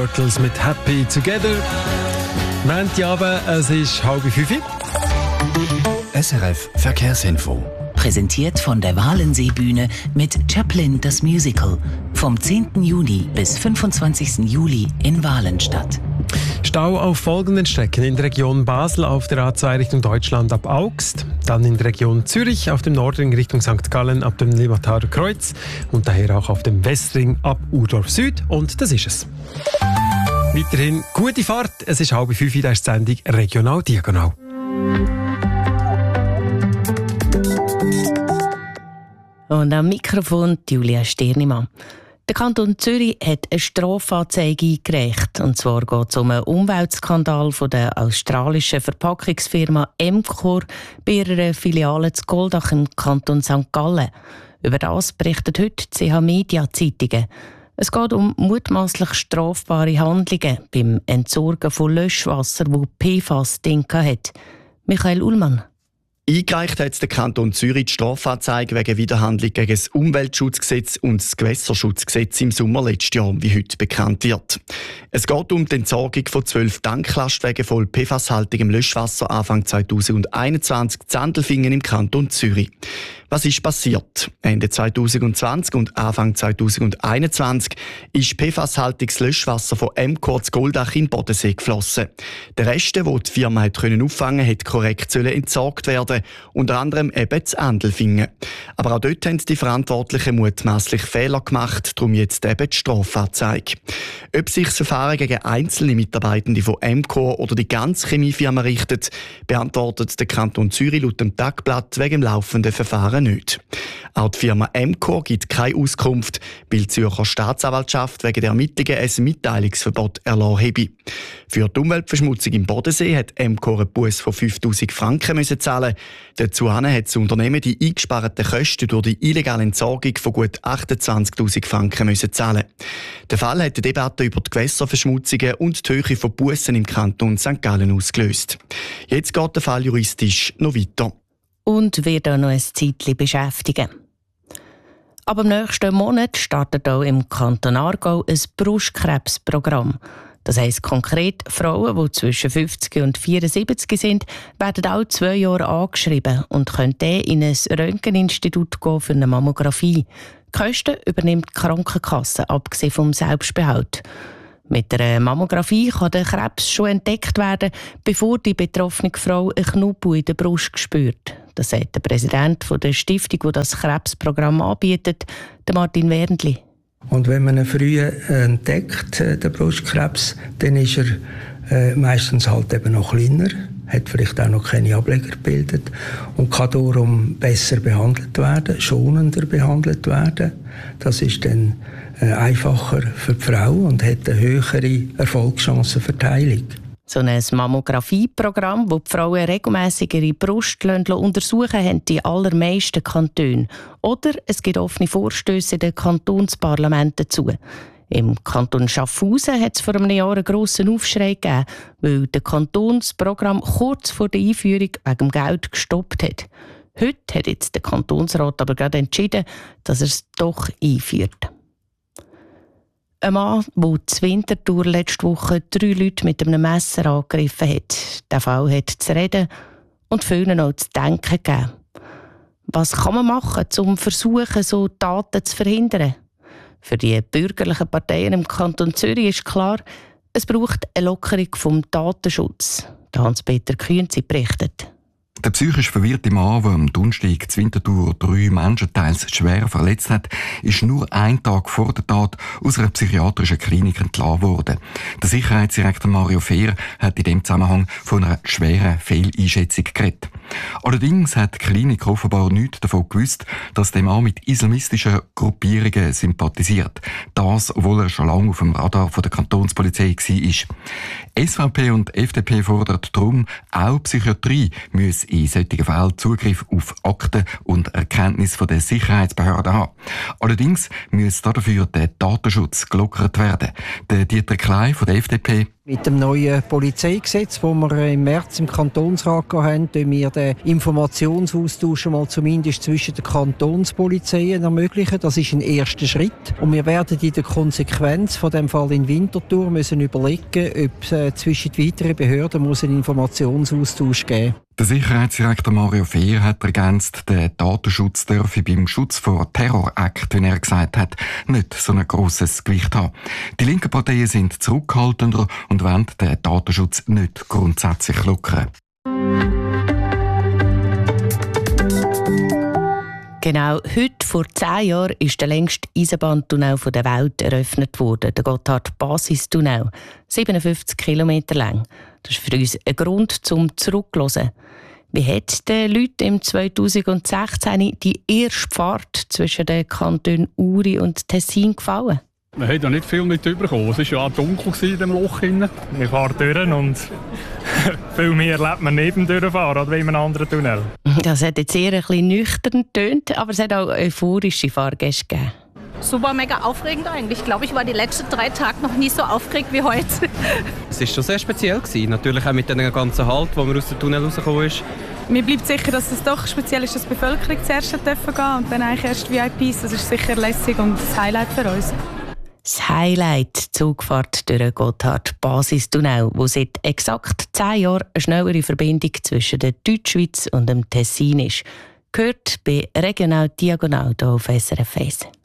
Turtles mit Happy Together. Montagabend, es ist 4:30. SRF Verkehrsinfo. Präsentiert von der Walenseebühne mit Chaplin das Musical. Vom 10. Juni bis 25. Juli in Walenstadt. Stau auf folgenden Strecken: in der Region Basel auf der A2 Richtung Deutschland ab Augst, dann in der Region Zürich auf dem Nordring Richtung St. Gallen ab dem Limatarer Kreuz und daher auch auf dem Westring ab Urdorf Süd, und das ist es. Weiterhin gute Fahrt, es ist 4:30, da ist die Sendung Regional Diagonal. Und am Mikrofon Julia Stirnimann. Der Kanton Zürich hat eine Strafanzeige eingereicht. Und zwar geht es um einen Umweltskandal von der australischen Verpackungsfirma Emcor bei ihrer Filiale zu Goldach im Kanton St. Gallen. Über das berichtet heute die CH Media Zeitungen. Es geht um mutmaßlich strafbare Handlungen beim Entsorgen von Löschwasser, wo PFAS drin hat. Michael Ullmann. Eingereicht hat der Kanton Zürich die Strafanzeige wegen Widerhandlung gegen das Umweltschutzgesetz und das Gewässerschutzgesetz im Sommer letztes Jahr, wie heute bekannt wird. Es geht um die Entsorgung von 12 Tanklastwagen voll PFAS-haltigem Löschwasser Anfang 2021 in Zandelfingen im Kanton Zürich. Was ist passiert? Ende 2020 und Anfang 2021 ist PFAS-haltiges Löschwasser von Emcor zu Goldach in den Bodensee geflossen. Der Rest, den die Firma auffangen konnte, hätte korrekt entsorgt werden, unter anderem eben zu Andelfingen. Aber auch dort haben die Verantwortlichen mutmaßlich Fehler gemacht, darum jetzt eben die Strafanzeige. Ob sich das Verfahren gegen einzelne Mitarbeitende von Emcor oder die ganze Chemiefirma richtet, beantwortet der Kanton Zürich laut dem Tagblatt wegen dem laufenden Verfahren nicht. Auch die Firma Emcor gibt keine Auskunft, weil die Zürcher Staatsanwaltschaft wegen der Ermittlungen ein Mitteilungsverbot erlassen habe. Für die Umweltverschmutzung im Bodensee hat Emcor einen Buss von 5'000 Franken zahlen. Dazu hat das Unternehmen die eingesparten Kosten durch die illegale Entsorgung von gut 28'000 Franken zahlen. Der Fall hat eine Debatte über die Gewässerverschmutzungen und die Höhe von Bussen im Kanton St. Gallen ausgelöst. Jetzt geht der Fall juristisch noch weiter. Und wird auch noch ein Zeitchen beschäftigen. Aber im nächsten Monat startet auch im Kanton Aargau ein Brustkrebsprogramm. Das heisst konkret, Frauen, die zwischen 50 und 74 sind, werden auch 2 Jahre angeschrieben und können dann in ein Röntgeninstitut gehen für eine Mammographie. Die Kosten übernimmt die Krankenkasse, abgesehen vom Selbstbehalt. Mit der Mammographie kann der Krebs schon entdeckt werden, bevor die betroffene Frau einen Knubbel in der Brust spürt. Das sagt der Präsident der Stiftung, die das Krebsprogramm anbietet, der Martin Wernli. Und wenn man ihn früh entdeckt, den Brustkrebs, dann ist er meistens halt eben noch kleiner, hat vielleicht auch noch keine Ableger gebildet und kann darum besser behandelt werden, schonender behandelt werden. Das ist dann einfacher für die Frau und hat eine höhere Erfolgschancenverteilung. So ein Mammographie-Programm, das die Frauen regelmässig ihre Brust untersuchen, haben die allermeisten Kantone. Oder es gibt offene Vorstösse in den Kantonsparlamenten dazu. Im Kanton Schaffhausen hat es vor einem Jahr einen grossen Aufschrei gegeben, weil der Kanton das Programm kurz vor der Einführung wegen dem Geld gestoppt hat. Heute hat jetzt der Kantonsrat aber gerade entschieden, dass er es doch einführt. Ein Mann, der zu Winterthur letzte Woche 3 Leute mit einem Messer angegriffen hat. Der Fall hat zu reden und vielen auch zu denken gegeben. Was kann man machen, um versuchen, so Taten zu verhindern? Für die bürgerlichen Parteien im Kanton Zürich ist klar, es braucht eine Lockerung vom Datenschutz. Hans-Peter Künzi berichtet. Der psychisch verwirrte Mann, der am Donnerstag zu Winterthur 3 Menschen teils schwer verletzt hat, ist nur einen Tag vor der Tat aus einer psychiatrischen Klinik entlassen worden. Der Sicherheitsdirektor Mario Fehr hat in diesem Zusammenhang von einer schweren Fehleinschätzung geredet. Allerdings hat die Klinik offenbar nichts davon gewusst, dass der Mann mit islamistischen Gruppierungen sympathisiert. Das, obwohl er schon lange auf dem Radar der Kantonspolizei war. SVP und FDP fordern darum, auch die Psychiatrie müsse in solchen Fällen Zugriff auf Akten und Erkenntnis der Sicherheitsbehörden haben. Allerdings müsse dafür der Datenschutz gelockert werden. Der Dieter Klein von der FDP: Mit dem neuen Polizeigesetz, das wir im März im Kantonsrat haben, ermöglichen wir den Informationsaustausch mal zumindest zwischen den Kantonspolizeien ermöglichen. Das ist ein erster Schritt. Und wir werden in der Konsequenz von dem Fall in Winterthur müssen überlegen, ob es zwischen den weiteren Behörden einen Informationsaustausch geben muss. Der Sicherheitsdirektor Mario Fehr hat ergänzt, der Datenschutz dürfe beim Schutz vor Terrorakten, wie er gesagt hat, nicht so ein grosses Gewicht haben. Die linken Parteien sind zurückhaltender und wollen den Datenschutz nicht grundsätzlich lockern. Genau, heute vor 10 Jahren ist der längste Eisenbahntunnel der Welt eröffnet worden, der Gotthard-Basistunnel, 57 Kilometer lang. Das ist für uns ein Grund zum Zurückhören. Wie hat den Leuten im 2016 die erste Fahrt zwischen den Kantonen Uri und Tessin gefallen? Wir haben ja nicht viel mitbekommen. Es war ja auch dunkel in dem Loch. Wir fahren durch und viel mehr erlebt man neben durchfahren als in einem anderen Tunnel. Das hat jetzt eher ein bisschen nüchtern getönt, aber es hat auch euphorische Fahrgäste gegeben. Super, mega aufregend eigentlich. Ich glaube, ich war die letzten 3 Tage noch nie so aufgeregt wie heute. Es war schon sehr speziell gewesen. Natürlich auch mit dem ganzen Halt, wo man aus dem Tunnel rausgekommen ist. Mir bleibt sicher, dass es doch speziell ist, dass die Bevölkerung zuerst gehen darf und dann eigentlich erst VIPs. Das ist sicher lässig und das Highlight für uns. Das Highlight, die Zugfahrt durch den Gotthard-Basistunnel, wo seit exakt 10 Jahren eine schnellere Verbindung zwischen der Deutschschweiz und dem Tessin ist. Gehört bei Regional Diagonal hier auf SRF 1.